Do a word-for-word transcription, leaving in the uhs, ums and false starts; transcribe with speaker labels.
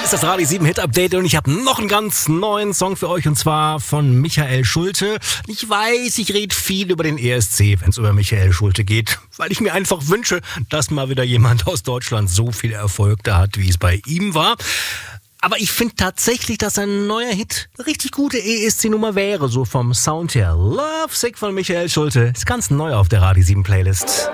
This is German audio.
Speaker 1: ist das Radio sieben Hit Update und ich habe noch einen ganz neuen Song für euch und zwar von Michael Schulte. Ich weiß, ich rede viel über den E S C, wenn es über Michael Schulte geht, weil ich mir einfach wünsche, dass mal wieder jemand aus Deutschland so viel Erfolg da hat, wie es bei ihm war. Aber ich finde tatsächlich, dass ein neuer Hit eine richtig gute E S C-Nummer wäre, so vom Sound her. Love Sick von Michael Schulte ist ganz neu auf der Radio sieben Playlist.